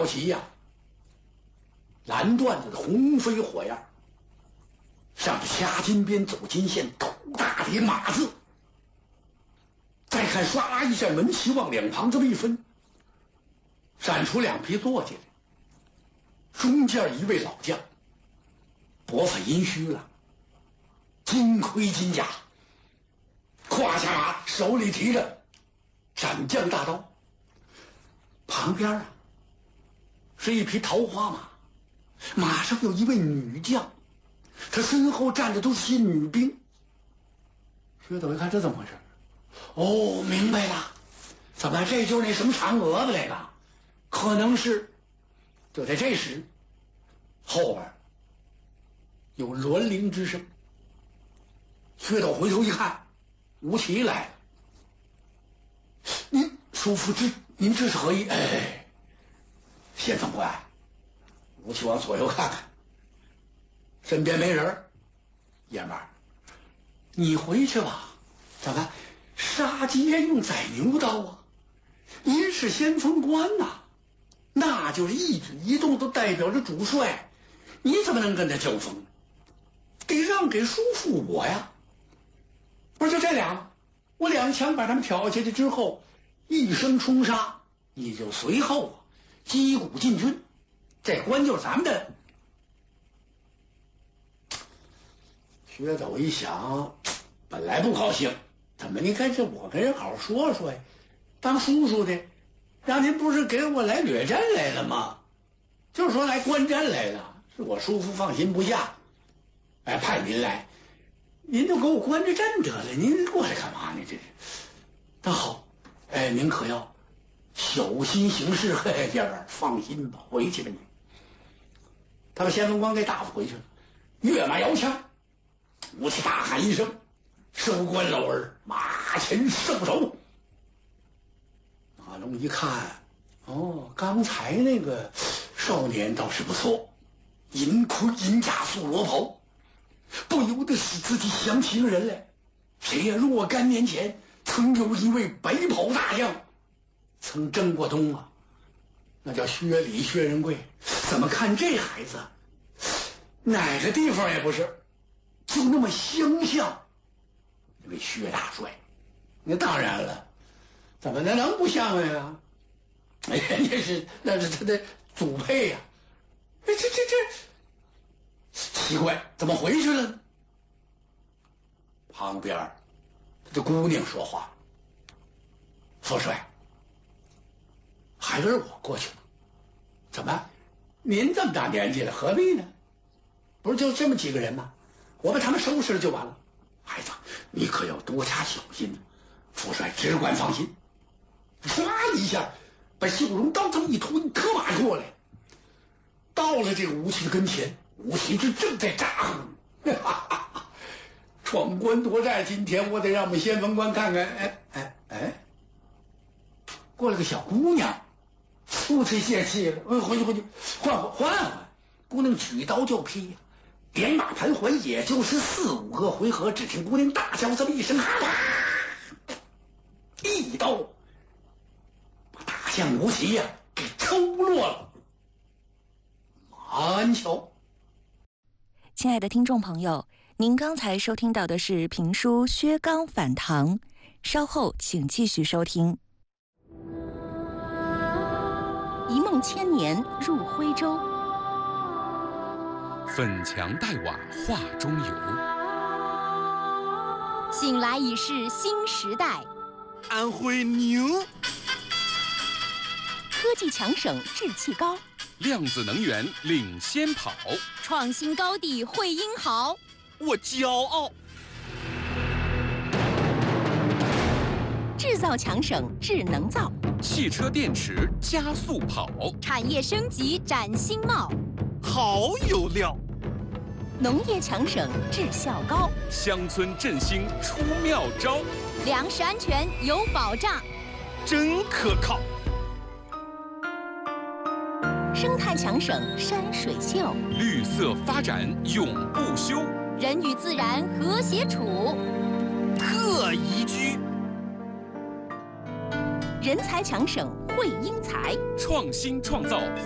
着旗呀，蓝缎子的红飞火焰，上着掐金边走金线斗大的马字。再看唰啦一扇门旗往两旁这么一分，闪出两匹坐骑来，中间一位老将，脖发阴虚了，金盔金甲，胯下马，手里提着斩将大刀。旁边啊是一匹桃花马，马上有一位女将，她身后站着都是些女兵。薛斗一看这怎么回事？哦，明白了，怎么这就是那什么嫦娥子来了？可能是。就在这时，后边有鸾铃之声。薛斗回头一看，吴奇来了。您叔父您这是何意？哎，县总管。吴奇往左右看看，身边没人。爷们儿，你回去吧。怎么杀鸡焉用宰牛刀啊？您是先锋官呐，那就是一举一动都代表着主帅，你怎么能跟他交锋？得让给叔父我呀。不是就这俩吗？我两枪把他们挑下去之后，一声冲杀，你就随后啊击鼓进军，这关就是咱们的。薛斗一想，本来不高兴，怎么你看这我跟人好好说说呀，当叔叔的让您不是给我来掠阵来了吗？就是说来观战来了，是我叔父放心不下，哎，派您来，您就给我观着阵得了，您过来干嘛呢？这是。那好，哎，您可要小心行事。嘿，爷们儿放心吧，回去吧你。他把先锋官给打发回去了，跃马摇枪，吴奇大喊一声：“收官老儿，马前受首。”马龙一看，哦，刚才那个少年倒是不错，银盔银甲素罗袍，不由得使自己想起个人来。谁呀？若干年前曾有一位白袍大将，曾征过东啊，那叫薛礼薛仁贵。怎么看这孩子，哪个地方也不是，就那么相像那位薛大帅。那当然了，怎么能不像呀？哎，人家是那是他的祖辈呀。哎，这奇怪，怎么回去了呢？旁边他的姑娘说话：“父帅，孩儿我过去了。怎么？您这么大年纪了，何必呢？不是就这么几个人吗？我把他们收拾了就完了。孩子，你可要多加小心呢。父帅只管放心。”唰一下把绣绒刀这么一推，可马过来，到了这个吴奇的跟前。吴奇这正在咋呼，闯关夺寨，今天我得让我们先锋官看看。哎，过来个小姑娘，吴奇泄气了，回去，换。姑娘举刀就劈呀，连马盘桓，也就是4、5个回合，只听姑娘大叫这么一声，一刀把大将吴奇呀给抽落了。马鞍桥。 亲爱的听众朋友，您刚才收听到的是评书《薛刚反唐》，稍后请继续收听。一梦千年入徽州， 粉墙黛瓦画中游， 醒来已是新时代。 安徽牛， 科技强省志气高， 量子能源领先跑， 创新高地会英豪， 我骄傲。 制造强省智能造， 汽车电池加速跑， 产业升级展新貌， 好有料。 农业强省质效高， 乡村振兴出妙招， 粮食安全有保障， 真可靠。 生态强省山水秀， 绿色发展永不休， 人与自然和谐处， 特宜居。 人才强省会英才， 创新创造